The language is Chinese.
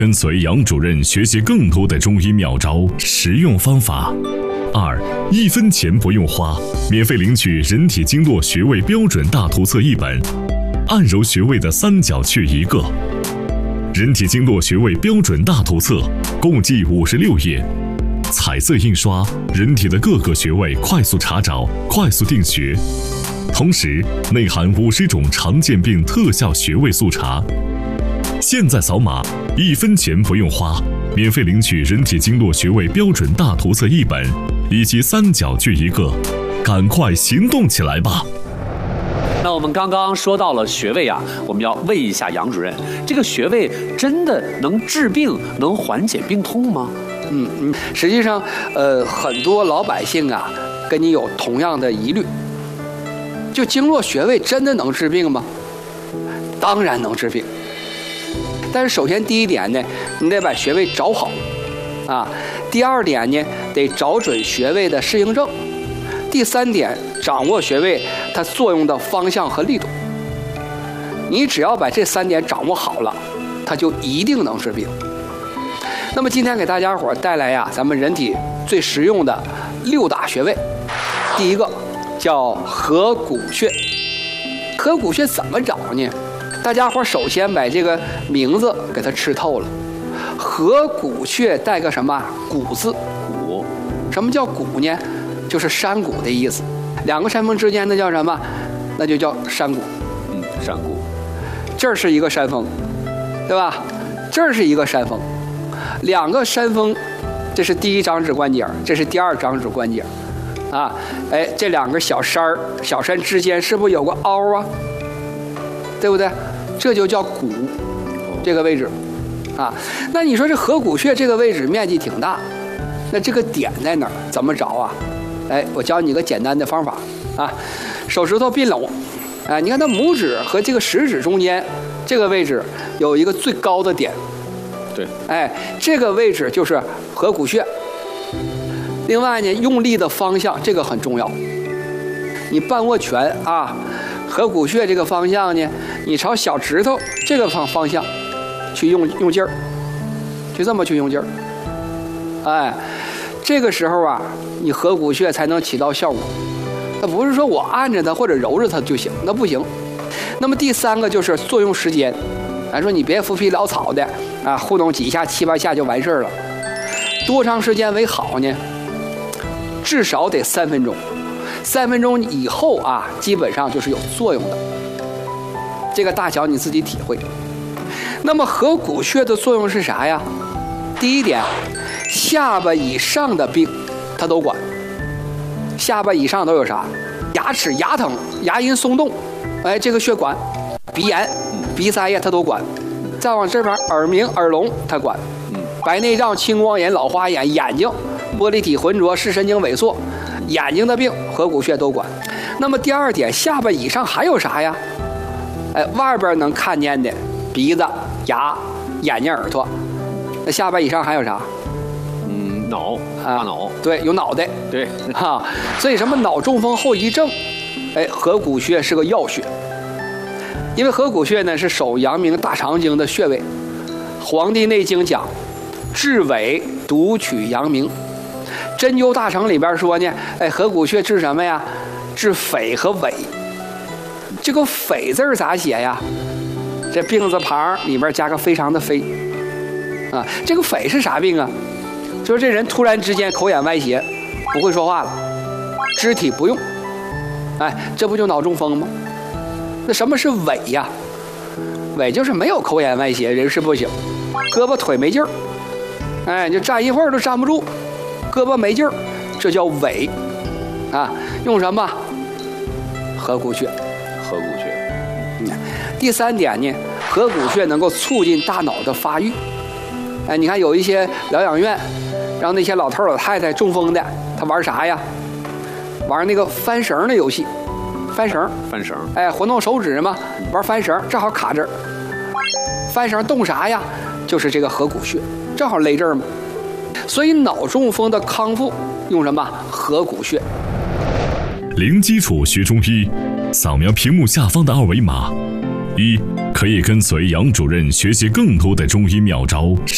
跟随杨主任学习更多的中医妙招、实用方法。2.1分钱不用花，免费领取人体经络穴位标准大图册1本，按揉穴位的三角穴1个。人体经络穴位标准大图册共计56页，彩色印刷，人体的各个穴位快速查找、快速定穴，同时内含50种常见病特效穴位速查。现在扫码，1分钱不用花，免费领取人体经络穴位标准大图册1本，以及三角穴1个，赶快行动起来吧！ 那我们刚刚说到了穴位啊，我们要问一下杨主任，这个穴位真的能治病、能缓解病痛吗？ 实际上，很多老百姓啊，跟你有同样的疑虑，就经络穴位真的能治病吗？当然能治病。但是首先第一点呢，你得把穴位找好，啊。第二点呢，得找准穴位的适应症。第三点，掌握穴位它作用的方向和力度。你只要把这3点掌握好了，它就一定能治病。那么今天给大家伙带来呀，咱们人体最实用的6大穴位。第一个叫合谷穴。合谷穴怎么找呢？大家伙首先把这个名字给它吃透了。合谷穴带个什么谷字？ 谷。 什么叫谷呢？就是山谷的意思。2个山峰之间那叫什么？那就叫山谷。 山谷。 这儿是一个山峰，对吧？这儿是一个山峰，2个山峰，这是第1掌指关节，这是第2掌指关节，啊，哎，这2个小山之间是不是有个凹啊？对不对？这就叫谷，这个位置，啊，那你说这合谷穴这个位置面积挺大，那这个点在哪儿？怎么找啊？哎，我教你个简单的方法啊，手指头并拢，哎，你看它拇指和这个食指中间这个位置有一个最高的点， 对， 哎，这个位置就是合谷穴。另外呢，用力的方向这个很重要，你半握拳啊。合谷穴这个方向呢，你朝小指头这个方向去用劲儿，就这么去用劲儿，哎，这个时候啊，你合谷穴才能起到效果。那不是说我按着它或者揉着它就行，那不行。那么第3个就是作用时间，咱说你别浮皮潦草的啊，糊弄几下7、8下就完事儿了。多长时间为好呢？至少得3分钟。3分钟以后啊，基本上就是有作用的。这个大小你自己体会。那么合谷穴的作用是啥呀？第一点，下巴以上的病它都管。下巴以上都有啥？牙齿牙疼、牙龈松动，哎，这个穴管。鼻炎、鼻塞呀，它都管。再往这边，耳鸣、耳聋它管。白内障、青光眼、老花眼、眼睛、玻璃体浑浊、视神经萎缩。眼睛的病合谷穴都管。那么第2点，下巴以上还有啥呀？哎，外边能看见的鼻子、牙、眼睛、耳朵，那下巴以上还有啥？ 脑，大脑， 对，有脑袋， 对， 哈，所以什么脑中风后遗症，哎，合谷穴是个要穴。因为合谷穴呢是手阳明大肠经的穴位，《黄帝内经》讲，治痿独取阳明。针灸大成里边说呢，哎，合谷穴治什么呀？治痿和痿。这个痿字咋写呀？这病字旁里边加个非常的非，啊，这个痿是啥病啊？就是这人突然之间口眼歪斜，不会说话了，肢体不用，哎，这不就脑中风吗？那什么是痿呀？痿就是没有口眼歪斜，人事不省，胳膊腿没劲儿，哎，就站一会儿都站不住。胳膊没劲儿，这叫痿，啊，用什么？合谷穴。 合谷穴。 第3点呢，合谷穴能够促进大脑的发育。哎，你看有一些疗养院，让那些老头老太太中风的，他玩啥呀？玩那个翻绳的游戏，翻绳。哎，活动手指嘛，玩翻绳，正好卡这儿。翻绳动啥呀？就是这个合谷穴，正好勒这儿嘛。所以脑中风的康复用什么？合谷穴。 零基础学中医，扫描屏幕下方的2维码。1. 可以跟随杨主任学习更多的中医妙招。